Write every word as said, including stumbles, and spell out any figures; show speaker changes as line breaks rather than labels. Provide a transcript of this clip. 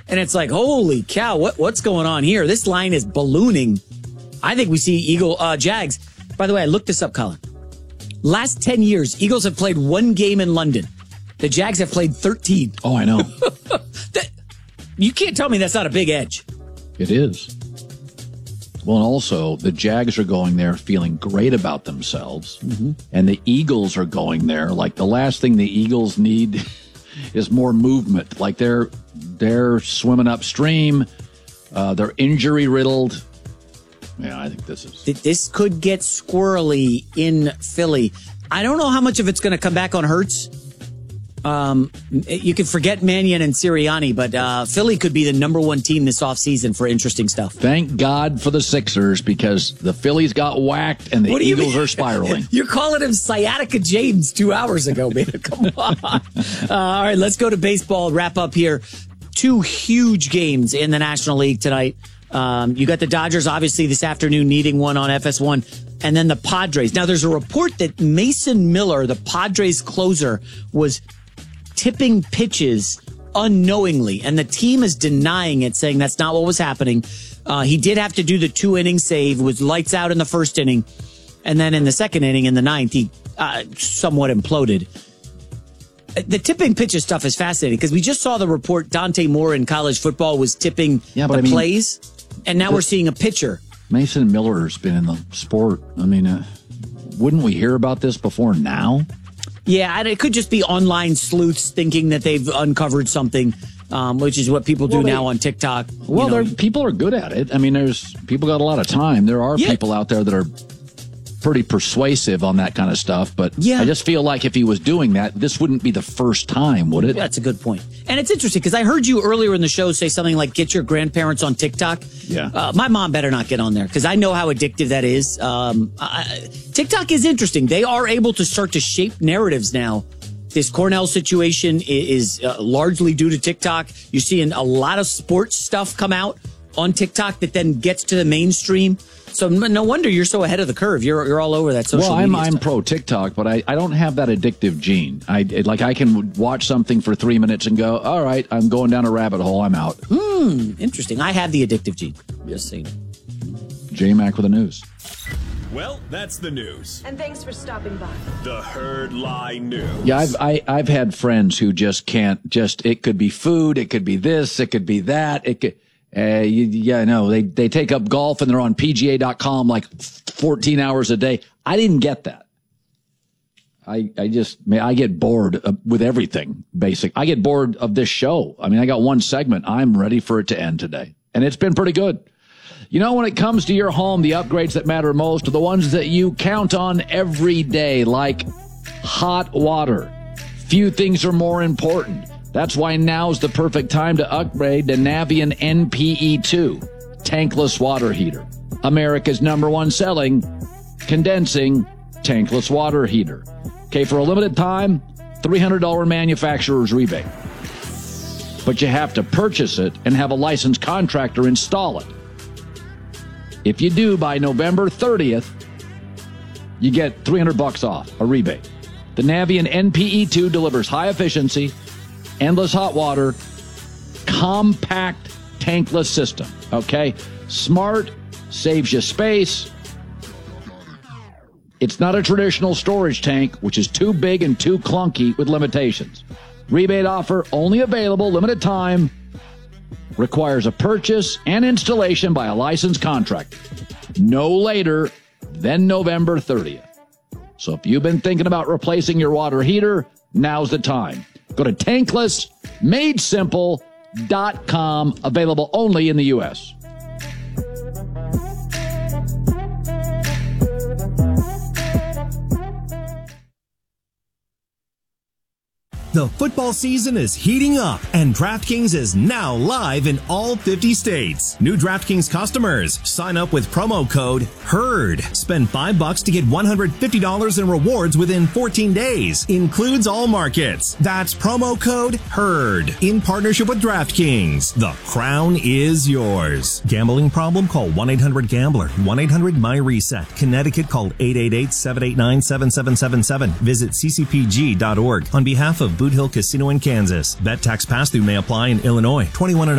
And it's like, holy cow, what what's going on here? This line is ballooning. I think we see Eagle uh, Jags. By the way, I looked this up, Colin. Last ten years, Eagles have played one game in London. The Jags have played thirteen.
Oh, I know.
that, you can't tell me that's not a big edge.
It is. Well, and also, the Jags are going there feeling great about themselves, mm-hmm. and the Eagles are going there. Like, the last thing the Eagles need is more movement. Like, they're they're swimming upstream. Uh, they're injury-riddled. Yeah, I think this is...
This could get squirrely in Philly. I don't know how much of it's going to come back on Hurts. Um, you can forget Mannion and Sirianni, but uh, Philly could be the number one team this offseason for interesting stuff.
Thank God for the Sixers, because the Phillies got whacked and the Eagles are spiraling.
You're calling him Sciatica James two hours ago, man. Come on. Uh, all right, let's go to baseball. Wrap up here. Two huge games in the National League tonight. Um, you got the Dodgers, obviously, this afternoon needing one on F S one. And then the Padres. Now, there's a report that Mason Miller, the Padres closer, was tipping pitches unknowingly, and the team is denying it, saying that's not what was happening. Uh, he did have to do the two inning save, was lights out in the first inning, and then in the second inning, in the ninth, he uh, somewhat imploded. The tipping pitches stuff is fascinating because we just saw the report Dante Moore in college football was tipping
yeah,
the
I mean,
plays, and now we're seeing a pitcher.
Mason Miller's been in the sport. I mean, uh, wouldn't we hear about this before now?
Yeah, and it could just be online sleuths thinking that they've uncovered something, um, which is what people do
well, they,
now on TikTok.
Well,
you know.
people are good at it. I mean, there's people got a lot of time. There are
yeah.
people out there that are pretty persuasive on that kind of stuff. But
yeah.
I just feel like if he was doing that, this wouldn't be the first time, would it?
That's a good point. And it's interesting because I heard you earlier in the show say something like, get your grandparents on TikTok.
Yeah.
Uh, my mom better not get on there because I know how addictive that is. Um, I, TikTok is interesting. They are able to start to shape narratives now. This Cornell situation is uh, largely due to TikTok. You're seeing a lot of sports stuff come out on TikTok that then gets to the mainstream. So no wonder you're so ahead of the curve. You're you're all over that social
well, I'm,
media
I'm
stuff.
pro TikTok, but I, I don't have that addictive gene. I it, like I can watch something for three minutes and go, all right, I'm going down a rabbit hole. I'm out.
Hmm, interesting. I have the addictive gene. Just saying.
J-Mac with the news.
Well, that's the news.
And thanks for stopping by.
The Herd Lie News.
Yeah, I've I, I've had friends who just can't. Just it could be food, it could be this, it could be that. It could. Uh, you, yeah, no, they, they take up golf and they're on P G A dot com like fourteen hours a day. I didn't get that. I, I just, I get bored with everything, basic. I get bored of this show. I mean, I got one segment. I'm ready for it to end today. And it's been pretty good. You know, when it comes to your home, the upgrades that matter most are the ones that you count on every day, like hot water. Few things are more important. That's why now's the perfect time to upgrade to Navien N P E two, tankless water heater. America's number one selling, condensing, tankless water heater. Okay, for a limited time, three hundred dollars manufacturer's rebate. But you have to purchase it and have a licensed contractor install it. If you do by November thirtieth, you get three hundred bucks off, a rebate. The Navien N P E two delivers high efficiency, endless hot water, compact tankless system. Okay? Smart, saves you space. It's not a traditional storage tank, which is too big and too clunky with limitations. Rebate offer only available, limited time. Requires a purchase and installation by a licensed contractor. No later than November thirtieth. So if you've been thinking about replacing your water heater, now's the time. Go to tankless made simple dot com, available only in the U S
The football season is heating up, and DraftKings is now live in all fifty states. New DraftKings customers, sign up with promo code HERD. Spend five bucks to get one hundred fifty dollars in rewards within fourteen days. Includes all markets. That's promo code HERD. In partnership with DraftKings. The crown is yours. Gambling problem? Call one eight hundred gambler. one eight hundred my reset. Connecticut, call eight eight eight, seven eight nine, seven seven seven seven. Visit c c p g dot org. On behalf of Boot Hill Casino in Kansas. Bet tax pass-through may apply in Illinois. twenty-one and